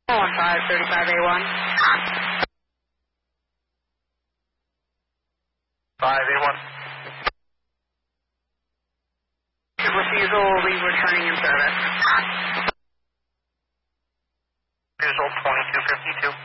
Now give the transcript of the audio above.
35A1. 5A1. Refusal will be returning in service. Refusal 2252.